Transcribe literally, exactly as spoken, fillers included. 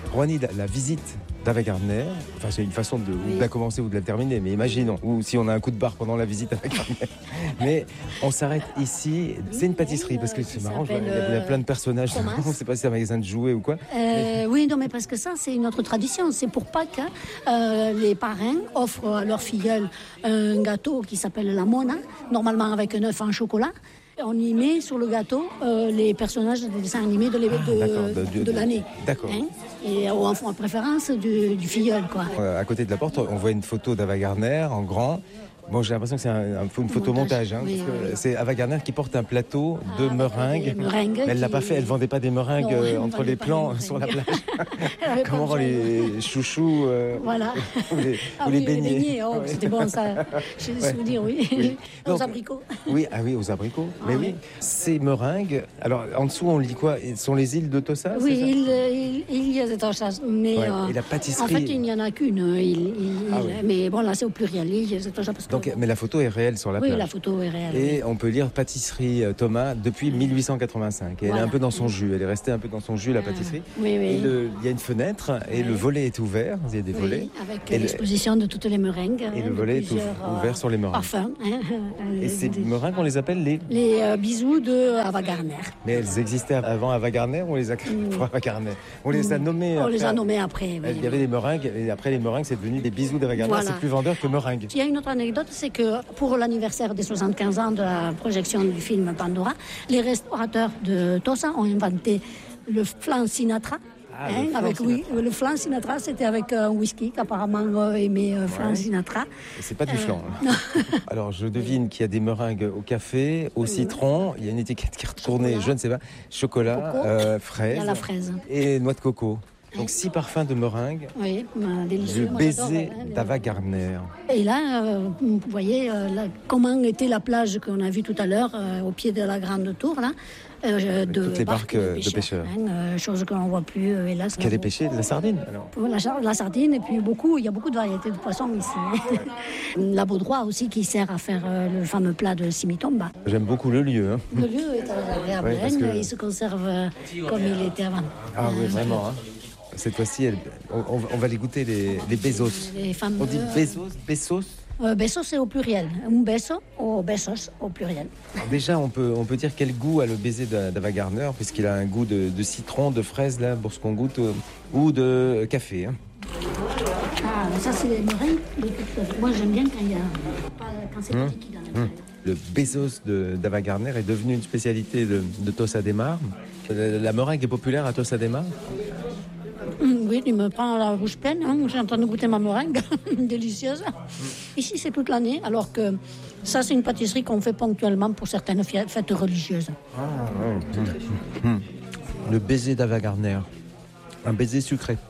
Rouhani, la, la visite d'Ava Gardner, enfin c'est une façon de, oui. de la commencer ou de la terminer, mais imaginons, ou si on a un coup de barre pendant la visite d'Ava Gardner. Mais on s'arrête ici, c'est une pâtisserie, parce que c'est marrant, il y, a, il y a plein de personnages, Thomas. On ne sait pas si c'est un magasin de jouets ou quoi. Euh, mais... Oui, non, mais parce que ça, c'est une autre tradition, c'est pour Pâques, euh, les parrains offrent à leurs filleuls un gâteau qui s'appelle la mona, normalement avec un œuf en chocolat. On y met sur le gâteau euh, les personnages des dessins animés de, de, ah, de, de, de l'année. D'accord. Hein, et en font en préférence du, du filleul, quoi. Euh, à côté de la porte, on voit une photo d'Ava Gardner en grand. Bon, j'ai l'impression que c'est un, un, une photo montage, hein, oui, parce que oui. c'est Ava Gardner qui porte un plateau de ah, meringues. meringues mais elle ne l'a pas fait, elle ne vendait pas des meringues non, euh, entre les plans sur la plage. Comment vend les chouchous euh, voilà. ou les, ah, ou oui, les beignets. Les beignets oh, c'était bon ça, j'ai des ouais. souvenirs, oui. oui. Aux Donc, abricots. Oui, ah oui, aux abricots. Ah, mais oui. oui, ces meringues, alors en dessous on lit quoi? Ce sont les îles de Tossa? Oui, il, il, il y a des Tossas, mais ouais. euh, et la pâtisserie. En fait, il n'y en a qu'une. Il, il, ah, oui. Mais bon, là c'est au pluriel. Il y a des Tossas parce que... Donc, mais la photo est réelle sur la oui, plage. Oui, la photo est réelle. Et oui. on peut lire pâtisserie Thomas depuis mille huit cent quatre-vingt-cinq. Et voilà. Elle est un peu dans son jus. Elle est restée un peu dans son jus, la pâtisserie. Oui, oui. Et le, il y a une fenêtre et oui. le volet est ouvert. Il y a des oui, volets. Avec et l'exposition le... de toutes les meringues. Et le volet est ouvert sur les meringues. Parfum. Hein, et ces des... meringues, on les appelle les Les euh, bisous de Ava Gardner. Mais elles existaient avant Ava Gardner ou on les a créées pour Ava Gardner? On les a nommées. On après. les a nommées après. Oui. Il y avait des meringues et après les meringues, c'est devenu des bisous d'Ava Gardner. Voilà. C'est plus vendeur que meringues. Il y a une autre anecdote, c'est que pour l'anniversaire des soixante-quinze ans de la projection du film Pandora, les restaurateurs de Tossa ont inventé le flan Sinatra. Ah, hein, le avec, flan oui, le flan Sinatra, c'était avec un whisky qu'apparemment euh, aimait euh, flan ouais. Sinatra. Et c'est pas du flan. Euh, Alors je devine qu'il y a des meringues au café, au citron, il y a une étiquette qui est retournée, je ne sais pas, chocolat, euh, fraise, il y a la fraise et noix de coco. Donc six parfums de meringue. Oui, délicieux. Le baiser hein, d'Ava Gardner. Et là, euh, vous voyez euh, là, comment était la plage qu'on a vue tout à l'heure, euh, au pied de la grande tour, là. Euh, de toutes les barques de pêcheurs. De pêcheurs. Hein, euh, chose que l'on ne voit plus, euh, hélas. Quelle est pêchée? De la sardine alors. La, la sardine, et puis beaucoup, il y a beaucoup de variétés de poissons ici. Hein. La baudroie aussi qui sert à faire euh, le fameux plat de simitomba. J'aime beaucoup le lieu. Hein. Le lieu est agréable, ouais, hein, que... il se conserve euh, comme il était avant. Ah euh, oui, vraiment. Hein. Cette fois-ci, elle, on, on va les goûter, les, les bezos. Les fameux... On dit bezos, besos euh, Besos, c'est au pluriel. Un beso ou besos au pluriel. Alors déjà, on peut, on peut dire quel goût a le baiser d'Ava Gardner, puisqu'il a un goût de, de citron, de fraise, là, pour ce qu'on goûte, euh, ou de café. Hein. Ah, ça, c'est les meringues. Moi, j'aime bien quand, il y a... quand c'est hum, liquide dans la hum. Le bezos d'Ava Gardner est devenu une spécialité de, de Tossa de Mar. La, la meringue est populaire à Tossa de Mar. Oui, il me prend la bouche pleine. Hein. Je suis en train de goûter ma meringue, délicieuse. Ici, c'est toute l'année, alors que ça, c'est une pâtisserie qu'on fait ponctuellement pour certaines fêtes religieuses. Ah, ouais. mmh. Mmh. Le baiser d'Ava Gardner, un baiser sucré.